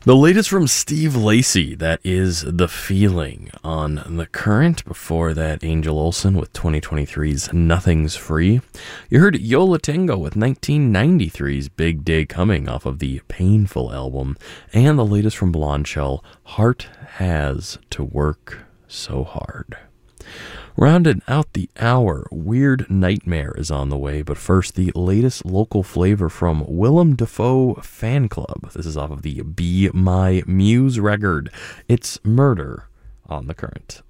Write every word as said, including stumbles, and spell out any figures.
The latest from Steve Lacy, that is The Feeling on The Current. Before that, Angel Olsen with twenty twenty-three's Nothing's Free. You heard Yo La Tengo with nineteen ninety-three's Big Day Coming off of the Painful album. And the latest from Blonde Shell, Heart Has to Work So Hard. Rounding out the hour, Weird Nightmare is on the way, but first, the latest local flavor from Willem Dafoe Fan Club. This is off of the Be My Muse record. It's Murder on The Current.